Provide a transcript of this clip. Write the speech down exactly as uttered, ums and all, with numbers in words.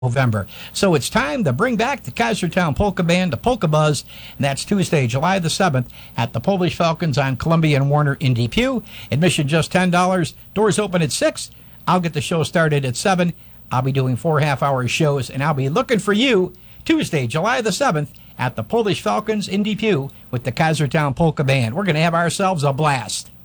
November. So it's time to bring back the Kaisertown Polka Band, the Polka Buzz, and that's Tuesday, July the seventh at the Polish Falcons on Columbia and Warner in Depew. Admission just ten dollars. Doors open at six. I'll get the show started at seven. I'll be doing four half-hour shows, and I'll be looking for you Tuesday, July the seventh at the Polish Falcons in Depew with the Kaisertown Polka Band. We're going to have ourselves a blast.